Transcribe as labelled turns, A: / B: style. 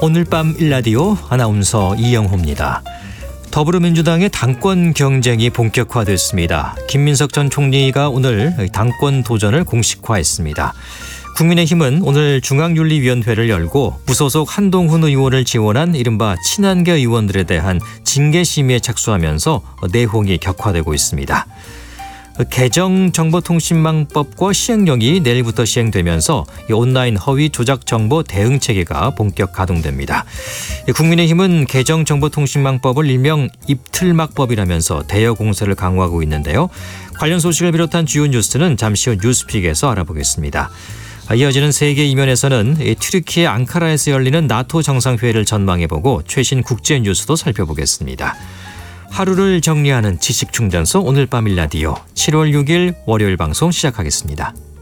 A: 오늘 밤 일라디오 아나운서 이영호입니다. 더불어민주당의 당권 경쟁이 본격화됐습니다. 김민석 전 총리가 오늘 당권 도전을 공식화했습니다. 국민의힘은 오늘 중앙윤리위원회를 열고 무소속 한동훈 의원을 지원한 이른바 친한계 의원들에 대한 징계심의에 착수하면서 내홍이 격화되고 있습니다. 개정정보통신망법과 시행령이 내일부터 시행되면서 온라인 허위 조작 정보 대응 체계가 본격 가동됩니다. 국민의힘은 개정정보통신망법을 일명 입틀막법이라면서 대여 공세를 강화하고 있는데요. 관련 소식을 비롯한 주요 뉴스는 잠시 후 뉴스픽에서 알아보겠습니다. 이어지는 세계 이면에서는 튀르키예 앙카라에서 열리는 나토 정상회의를 전망해보고 최신 국제 뉴스도 살펴보겠습니다. 하루를 정리하는 지식충전소 오늘 밤 일라디오 7월 6일 월요일 방송 시작하겠습니다.